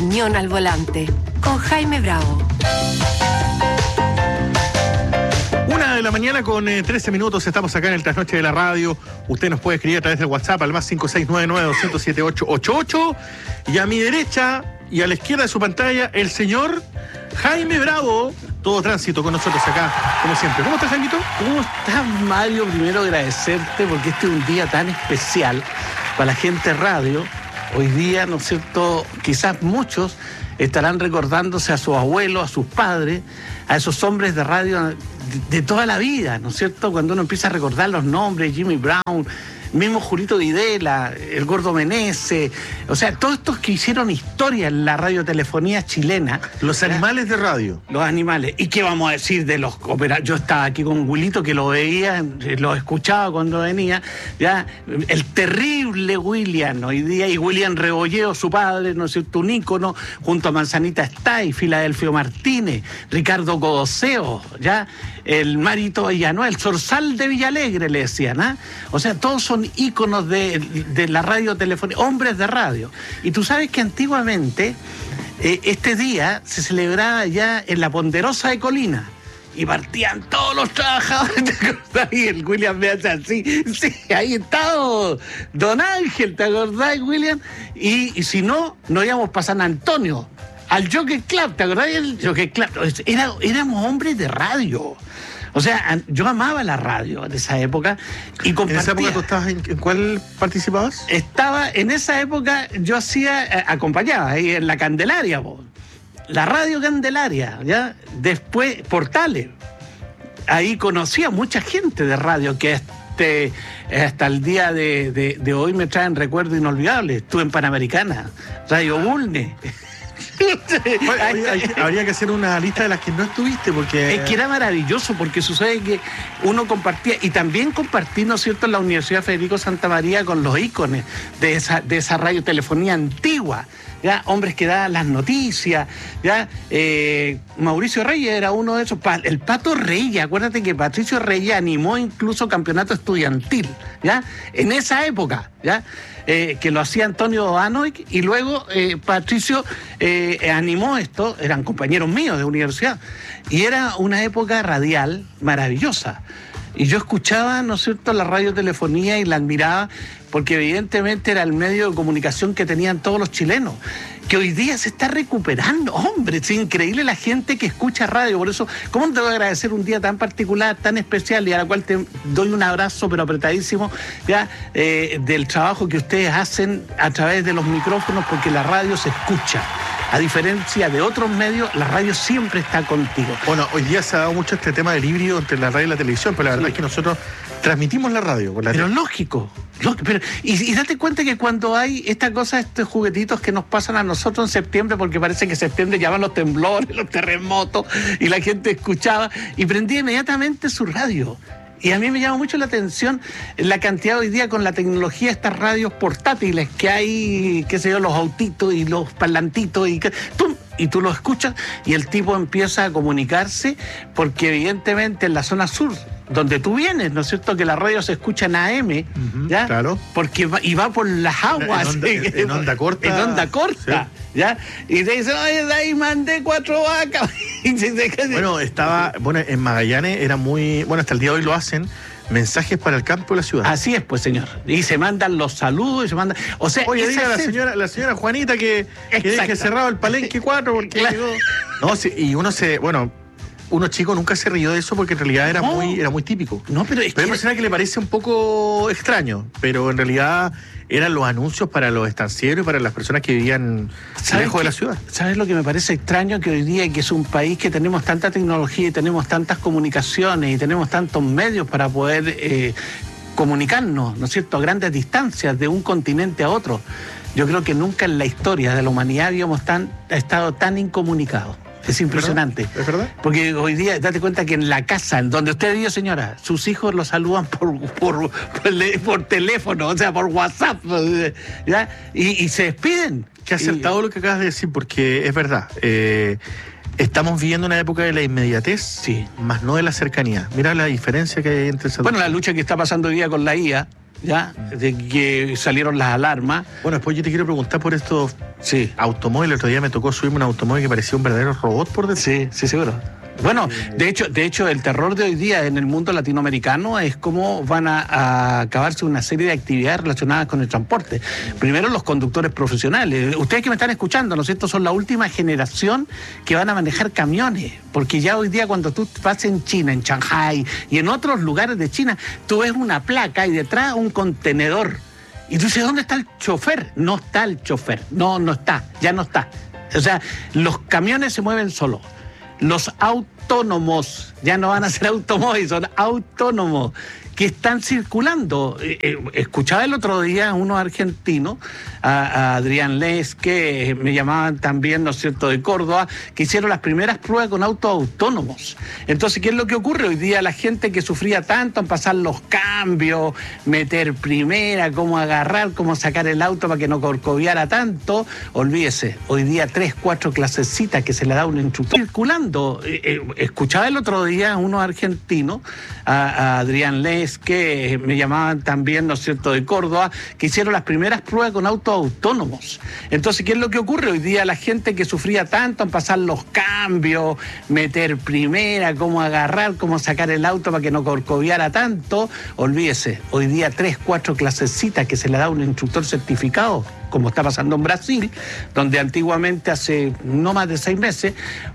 Unión al volante, con Jaime Bravo. 1:00 con 13 minutos, estamos acá en el Trasnoche de la Radio. Usted nos puede escribir a través del WhatsApp al más 5699-207-888. Y a mi derecha y a la izquierda de su pantalla, el señor Jaime Bravo. Todo tránsito con nosotros acá, como siempre. ¿Cómo estás, Jaimito? ¿Cómo estás, Mario? Primero agradecerte porque este es un día tan especial para la gente radio. Hoy día, ¿no es cierto?, quizás muchos estarán recordándose a sus abuelos, a sus padres, a esos hombres de radio de toda la vida, ¿no es cierto? Cuando uno empieza a recordar los nombres, Jimmy Brown, mismo Julito Videla, el Gordo Meneses, o sea, todos estos que hicieron historia en la radiotelefonía chilena. Los animales de radio. Los animales. ¿Y qué vamos a decir de los operadores? Yo estaba aquí con Wilito, que lo veía, lo escuchaba cuando venía, ya, el terrible William hoy día, y William Rebolleo, su padre, ¿no es cierto?, un ícono, junto a Manzanita Stay, Filadelfio Martínez, Ricardo Codoseo, ya, el Marito Villanueva, el Zorzal de Villalegre, le decían, ¿ah? O sea, todos son íconos de la radiotelefonía, hombres de radio. Y tú sabes que antiguamente este día se celebraba ya en la Ponderosa de Colina y partían todos los trabajadores. ¿Te acordás? Y el William me hace así, sí, ahí está Don Ángel, ¿te acordás, William? Y si no, nos íbamos para San Antonio, al Jockey Club, ¿te acordás del Jockey Club? Éramos hombres de radio. O sea, yo amaba la radio en esa época y compartía. ¿En esa época tú estabas en cuál participabas? En esa época yo acompañaba ahí en la Candelaria, la radio Candelaria, ¿ya? Después Portales. Ahí conocí a mucha gente de radio que hasta el día de hoy me traen recuerdos inolvidables. Estuve en Panamericana, Radio Bulne. Habría que hacer una lista de las que no estuviste, porque... Es que era maravilloso, porque sucede que uno compartía, y también compartí, ¿no es cierto?, en la Universidad Federico Santa María con los íconos de esa radiotelefonía antigua, ya, hombres que daban las noticias, ya, Mauricio Reyes era uno de esos, el Pato Reyes, acuérdate que Patricio Reyes animó incluso campeonato estudiantil, ya, en esa época, ya, que lo hacía Antonio Anoic, y luego Patricio animó esto, eran compañeros míos de universidad, y era una época radial maravillosa. Y yo escuchaba, ¿no es cierto?, la radiotelefonía y la admiraba, porque evidentemente era el medio de comunicación que tenían todos los chilenos, que hoy día se está recuperando. Hombre, es increíble la gente que escucha radio. Por eso, ¿cómo te voy a agradecer un día tan particular, tan especial, y a la cual te doy un abrazo, pero apretadísimo, ya, del trabajo que ustedes hacen a través de los micrófonos, porque la radio se escucha. A diferencia de otros medios, la radio siempre está contigo. Bueno, hoy día se ha dado mucho este tema del híbrido entre la radio y la televisión, pero la verdad es que nosotros transmitimos la radio. Pero lógico. Y date cuenta que cuando hay esta cosa, estos juguetitos que nos pasan a nosotros en septiembre, porque parece que en septiembre ya van los temblores, los terremotos, y la gente escuchaba y prendía inmediatamente su radio. Y a mí me llama mucho la atención la cantidad hoy día con la tecnología de estas radios portátiles que hay, qué sé yo, los autitos y los parlantitos y tú lo escuchas y el tipo empieza a comunicarse, porque evidentemente en la zona sur, donde tú vienes, ¿no es cierto?, que la radio se escucha en AM, ¿ya? Claro. Porque va por las aguas. En onda corta. En onda corta, sí. ¿Ya? Y te dicen, oye, de ahí mandé 4 vacas. Bueno, en Magallanes era muy... Bueno, hasta el día de hoy lo hacen. Mensajes para el campo y la ciudad. Así es, pues, señor. Y se mandan los saludos y se mandan... O sea, oye, diga a la señora Juanita que deje cerrado el Palenque 4 porque... Claro. No, sí, y uno chico nunca se rió de eso porque en realidad era muy típico. No, pero hay personas que le parece un poco extraño, pero en realidad eran los anuncios para los estancieros y para las personas que vivían lejos de la ciudad. ¿Sabes lo que me parece extraño? Que hoy día, que es un país que tenemos tanta tecnología y tenemos tantas comunicaciones y tenemos tantos medios para poder comunicarnos, ¿no es cierto?, a grandes distancias de un continente a otro. Yo creo que nunca en la historia de la humanidad habíamos estado tan incomunicados. Es impresionante. ¿Es verdad? Porque hoy día, date cuenta que en la casa, en donde usted vive, señora, sus hijos lo saludan por teléfono, o sea, por WhatsApp, ¿ya? Y se despiden. Qué acertado lo que acabas de decir, porque es verdad. Estamos viviendo una época de la inmediatez, sí, más no de la cercanía. Mira la diferencia que hay entre esas dos. Bueno, la lucha que está pasando hoy día con la IA, ya, de que salieron las alarmas. Bueno, después yo te quiero preguntar por estos automóviles. El otro día me tocó subirme un automóvil que parecía un verdadero robot por dentro. Sí, seguro. Bueno, de hecho, el terror de hoy día en el mundo latinoamericano es cómo van a acabarse una serie de actividades relacionadas con el transporte. Primero, los conductores profesionales. Ustedes que me están escuchando, ¿no es cierto?, son la última generación que van a manejar camiones. Porque ya hoy día cuando tú vas en China, en Shanghái y en otros lugares de China, tú ves una placa y detrás un contenedor. Y tú dices, ¿dónde está el chofer? No está el chofer. No está, ya no está. O sea, los camiones se mueven solos. Los autónomos, ya no van a ser automóviles, son autónomos, que están circulando. Escuchaba el otro día a unos argentinos, a Adrián Les, que me llamaban también, ¿no es cierto?, de Córdoba, que hicieron las primeras pruebas con autos autónomos. Entonces, ¿qué es lo que ocurre? Hoy día la gente que sufría tanto en pasar los cambios, meter primera, cómo agarrar, cómo sacar el auto para que no corcoviara tanto, olvídese, hoy día 3, 4 clasecitas que se le da un instructor circulando. Escuchaba el otro día a unos argentinos, a Adrián Les, que me llamaban también, ¿no es cierto?, de Córdoba, que hicieron las primeras pruebas con autos autónomos. Entonces, ¿qué es lo que ocurre? Hoy día la gente que sufría tanto en pasar los cambios, meter primera, cómo agarrar, cómo sacar el auto para que no corcoviara tanto, olvídese, hoy día 3, 4 clasecitas que se le da un instructor certificado, como está pasando en Brasil, donde antiguamente hace no más de 6 meses